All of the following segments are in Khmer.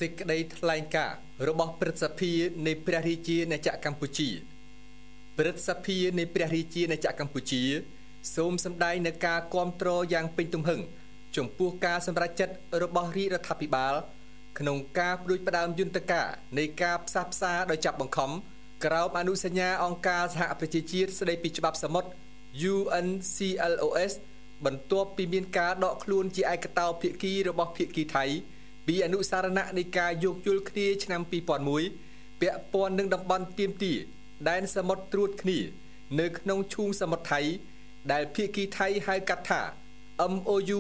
សេចក្តីថ្លែងការណ៍របស់ព្រឹទ្ធសភានៃព្រះរាជាណាចក្រកម្ពុជាព្រឹទ្ធសភានៃព្រះរាជាណាចក្រកម្ពុជាសូមសម្ដែងនូវការគាំទ្រយ៉ាងពេញទំហឹងចំពោះការសម្រេចចិត្តរបស់រាជរដ្ឋាភិបាលក្នុងការផ្ដួចផ្ដើមយន្តការនៃការផ្សះផ្សាដោយចាប់បង្ខំក្រោមអនុសញ្ញាអង្គការសហប្រជាជាតិស្តីពីច្បាប់សមុទ្រ UNCLOS បន្ទាប់ពីមានការដកខ្លួនជាឯកតោភាគីរបស់ភាគីថៃពីអនុសារណៈនៃការយោគយល់គ្នាឆ្នាំ2001ពាក់ព័ន្ធនឹងតំបន់ទាមទារដែនសមុទ្រត្រួតគ្នានៅក្នុងឈូងសមុទ្រថៃដែលភាគីថៃហៅកាត់ថា MOU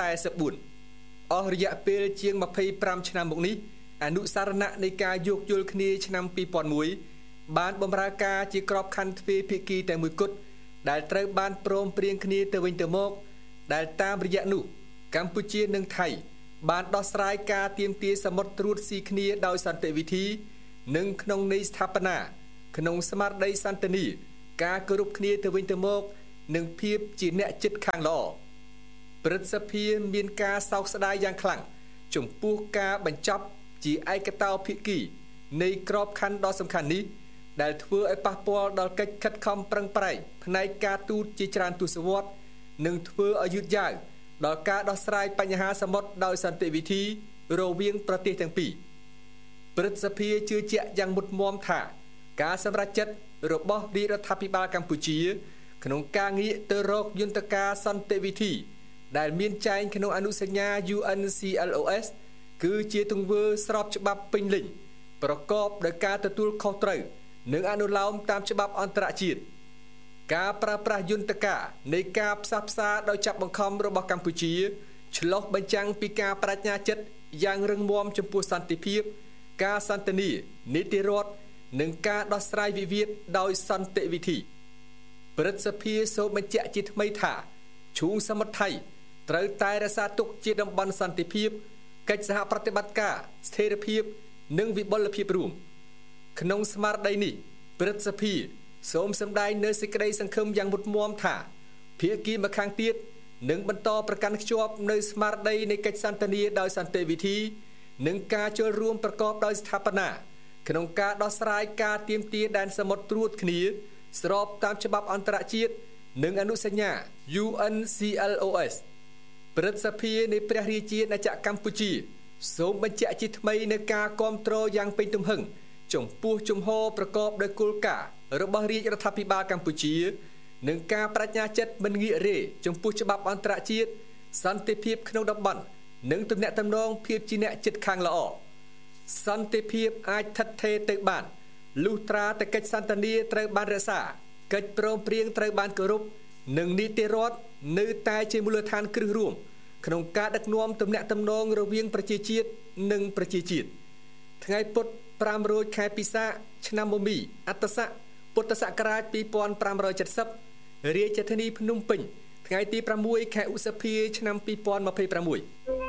44អស់រយៈពេលជាង25ឆ្នាំមកនេះអនុសារណៈនៃការយោគយល់គ្នាឆ្នាំ2001បានបម្រើការជាក្របខ័ណ្ឌទ្វេភាគីតែមួយគត់ដែលត្រូវបានព្រមព្រៀងគ្នាទៅវិញទៅមកដែលតាមរយៈនោះកម្ពុជានិងថៃបានដោះស្រាយការទាមទារសមុទ្រត្រួតស៊ីគ្នាដោយសន្តិវិធីនិងក្នុងន័យស្ថាបនាក្នុងស្មារតីសន្តិនិកការគោរពគ្នាទៅវិញទៅមកនិងភាពជាអ្នកជិតខាងល្អព្រឹទ្ធសភាមានការសោកស្ដាយយ៉ាងខ្លាំងចំពោះការបញ្ចប់ជាឯកតោភាគីនៃក្របខ័ណ្ឌដ៏សំខាន់នេះដែលធ្វើឲ្យប៉ះពាល់ដល់កិច្ចខិតខំប្រឹងប្រែងផ្នែកការទូតជាច្រើនទសវត្សរ៍និងធ្វើឲ្យយឺតយ៉ាវដល់ការដោះស្រាយបញ្ហាសមុទ្រដោយសន្តិវិធីរវាងប្រទេសទាំងពីរព្រឹទ្ធសភាជឿជាក់យ៉ាងមុតមាំថាការសម្រេចចិត្តរបស់រាជរដ្ឋាភិបាលកម្ពុជាក្នុងការងាកទៅរកយន្តការសន្តិវិធីដែលមានចែងក្នុងអនុសញ្ញា UNCLOS គឺជាទង្វើស្របច្បាប់ពេញលេញប្រកបដោយការទទួលខុសត្រូវនិងអនុលោមតាមច្បាប់អន្តរជាតិការប្រើប្រាស់យន្តការនៃការផ្សះផ្សាដោយចាប់បង្ខំរបស់កម្ពុជាឆ្លុះបញ្ចាំងពីការបដិញ្ញាចិត្តយ៉ាងរឹងមាំចំពោះសន្តិភាពការសន្តិនិកនីតិរដ្ឋនិងការដោះស្រាយវិវាទដោយសន្តិវិធីព្រឹទ្ធសភាសូមបញ្ជាក់ជាថ្មីថាឈូងសមុទ្រថៃត្រូវតែរក្សាទុកជាតំបន់សន្តិភាពកិច្ចសហប្រតិបត្តិការស្ថិរភាពនិងវិបុលភាពរួមក្នុងស្មារតីនេះព្រឹទ្ធសភាសូមសម្ដែងនូវសេចក្តីសង្ឃឹមយ៉ាងមុតមាំថាភាគីម្ខាងទៀតនឹងបន្តប្រកាន់ខ្ជាប់នូវស្មារតីនៃកិច្ចសន្ទនាដោយសន្តិវិធីនិងការចូលរួមប្រកបដោយស្ថាបនាក្នុងការដោះស្រាយការទាមទារដែនសមុទ្រត្រួតគ្នាស្របតាមច្បាប់អន្តរជាតិនិងអនុសញ្ញា UNCLOS ព្រឹទ្ធសភានៃព្រះរាជាណាចក្រកម្ពុជាសូមបញ្ជាក់ជាថ្មីនូវការគាំទ្រយ៉ាងពេញទំហឹងចំពោះជំហរប្រកបដោយគោលការណ៍របស់រាជរដ្ឋាភិបាលកម្ពុជានិងការបដិញ្ញាចិត្តមិនងាករេចំពោះច្បាប់អន្តរជាតិសន្តិភាពក្នុងតំបន់និងទំនាក់ទំនងភាពជាអ្នកជិតខាងល្អសន្តិភាពអាចស្ថិតស្ថេរទៅបានលុះត្រាតែកិច្ចសន្ទនាត្រូវបានរក្សាកិច្ចព្រមព្រៀងត្រូវបានគោរពនិងនីតិរដ្ឋនៅតែជាមូលដ្ឋានគ្រឹះរួមក្នុងការដឹកនាំទំនាក់ទំនងរវាងប្រជាជាតិនិងប្រជាជាតិថ្ងៃពុធ500ខែពិសាខឆ្នាំមមីអត្តស័កពុទ្ធសករាជ2570រាជធានីភ្នំពេញថ្ងៃទី6ខែឧសភាឆ្នាំ2026